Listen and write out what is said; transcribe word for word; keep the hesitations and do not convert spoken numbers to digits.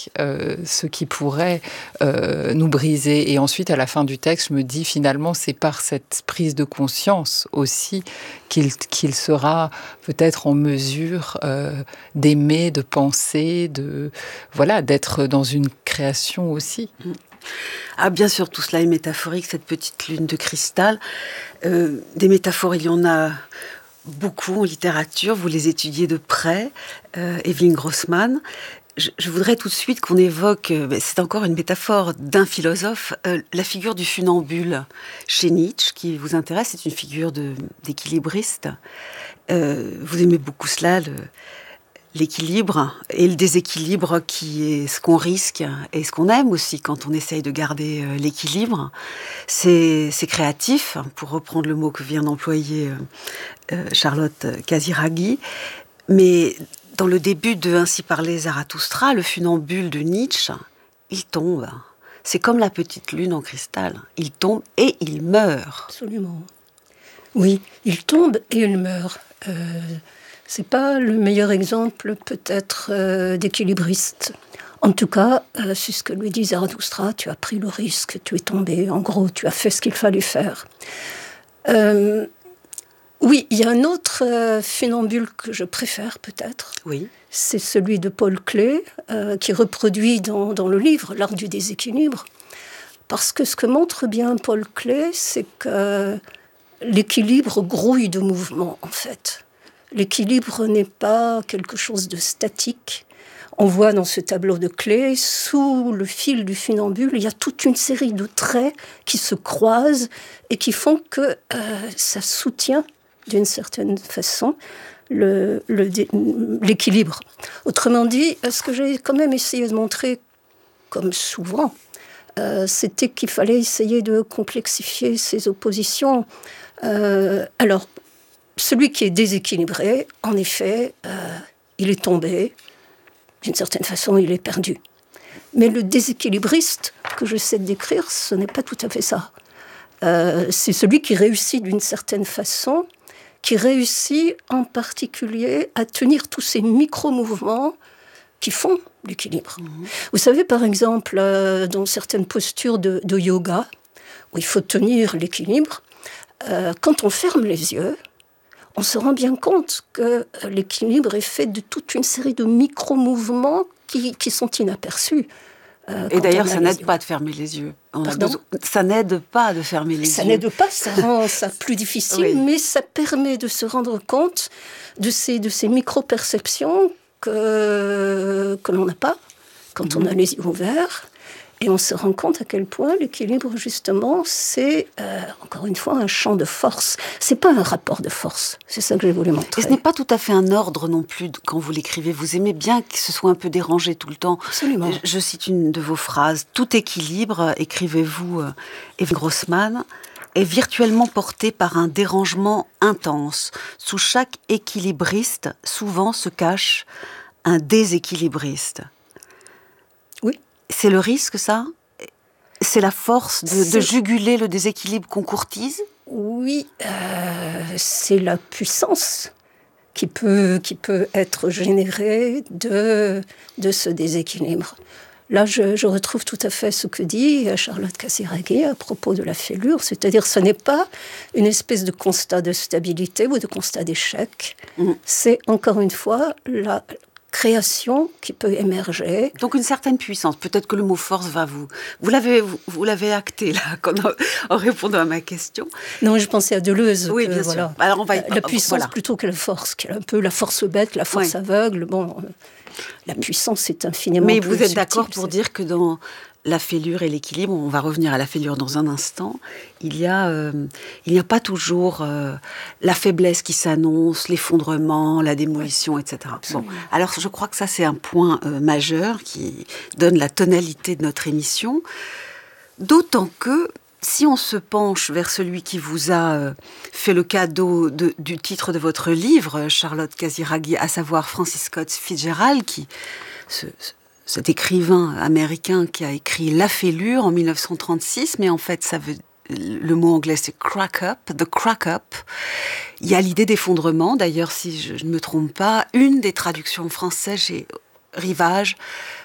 avec euh, ce qui pourrait euh, nous briser. Et ensuite, à la fin du texte, je me dis finalement, c'est par cette prise de conscience aussi qu'il, qu'il sera peut-être en mesure euh, d'aimer, de penser, de, voilà, d'être dans une création aussi. Ah, bien sûr, tout cela est métaphorique, cette petite lune de cristal. Euh, des métaphores, il y en a beaucoup en littérature, vous les étudiez de près, euh, Evelyne Grossman. Je, je voudrais tout de suite qu'on évoque, euh, c'est encore une métaphore d'un philosophe, euh, la figure du funambule chez Nietzsche, qui vous intéresse, c'est une figure de, d'équilibriste. Euh, vous aimez beaucoup cela, le, l'équilibre et le déséquilibre qui est ce qu'on risque et ce qu'on aime aussi quand on essaye de garder euh, l'équilibre. C'est, c'est créatif, pour reprendre le mot que vient d'employer euh, euh, Charlotte Casiraghi. Mais dans le début de Ainsi parlait Zarathustra, le funambule de Nietzsche, il tombe. C'est comme la petite lune en cristal. Il tombe et il meurt. Absolument. Oui, il tombe et il meurt. Euh... C'est pas le meilleur exemple, peut-être, euh, d'équilibriste. En tout cas, euh, c'est ce que lui dit Zarathustra, tu as pris le risque, tu es tombé, en gros, tu as fait ce qu'il fallait faire. Euh, oui, il y a un autre euh, funambule que je préfère, peut-être. Oui. C'est celui de Paul Klee, euh, qui reproduit dans, dans le livre L'art du déséquilibre. Parce que ce que montre bien Paul Klee, c'est que l'équilibre grouille de mouvement, en fait. L'équilibre n'est pas quelque chose de statique. On voit dans ce tableau de Klee, sous le fil du funambule, il y a toute une série de traits qui se croisent et qui font que euh, ça soutient, d'une certaine façon, le, le, l'équilibre. Autrement dit, ce que j'ai quand même essayé de montrer, comme souvent, euh, c'était qu'il fallait essayer de complexifier ces oppositions. Euh, alors, celui qui est déséquilibré, en effet, euh, il est tombé. D'une certaine façon, il est perdu. Mais le déséquilibriste que j'essaie de décrire, ce n'est pas tout à fait ça. Euh, c'est celui qui réussit d'une certaine façon, qui réussit en particulier à tenir tous ces micro-mouvements qui font l'équilibre. Mmh. Vous savez, par exemple, euh, dans certaines postures de, de yoga, où il faut tenir l'équilibre, euh, quand on ferme les yeux, on se rend bien compte que l'équilibre est fait de toute une série de micro-mouvements qui, qui sont inaperçus. Euh, Et d'ailleurs, ça n'aide pas de fermer les yeux. On a besoin... Ça n'aide pas de fermer les ça yeux. Ça n'aide pas, ça rend ça plus difficile, oui. Mais ça permet de se rendre compte de ces, de ces micro-perceptions que, que l'on n'a pas quand mmh. on a les yeux ouverts. Et on se rend compte à quel point l'équilibre, justement, c'est, euh, encore une fois, un champ de force. C'est pas un rapport de force. C'est ça que j'ai voulu montrer. Et ce n'est pas tout à fait un ordre non plus quand vous l'écrivez. Vous aimez bien que ce soit un peu dérangé tout le temps. Absolument. Je, je cite une de vos phrases. « Tout équilibre, écrivez-vous, euh, Evelyne Grossman, est virtuellement porté par un dérangement intense. Sous chaque équilibriste, souvent se cache un déséquilibriste. » C'est le risque, ça ? C'est la force de, de juguler le déséquilibre qu'on courtise ? Oui, euh, c'est la puissance qui peut, qui peut être générée de, de ce déséquilibre. Là, je, je retrouve tout à fait ce que dit Charlotte Casiraghi à propos de la fêlure, c'est-à-dire ce n'est pas une espèce de constat de stabilité ou de constat d'échec, mmh. c'est encore une fois la création qui peut émerger. Donc une certaine puissance. Peut-être que le mot force va vous... Vous l'avez, vous, vous l'avez acté, là, en, en répondant à ma question. Non, je pensais à Deleuze. Oui, que, bien voilà, sûr. Alors on va y... La puissance voilà. plutôt que la force, qui est un peu la force bête, la force oui. aveugle. Bon, la puissance est infiniment Mais plus vous êtes subtile, d'accord pour c'est... dire que dans la fêlure et l'équilibre, on va revenir à la fêlure dans un instant, il y a, euh, il n'y a pas toujours euh, la faiblesse qui s'annonce, l'effondrement, la démolition, et cetera. Bon, alors je crois que ça c'est un point euh, majeur qui donne la tonalité de notre émission, d'autant que si on se penche vers celui qui vous a euh, fait le cadeau de, du titre de votre livre, Charlotte Casiraghi, à savoir Francis Scott Fitzgerald, qui... Ce, ce, cet écrivain américain qui a écrit La Fêlure en dix-neuf cent trente-six, mais en fait, ça veut, le mot anglais c'est crack up, the crack up. Il y a l'idée d'effondrement, d'ailleurs, si je ne me trompe pas, une des traductions françaises chez Rivage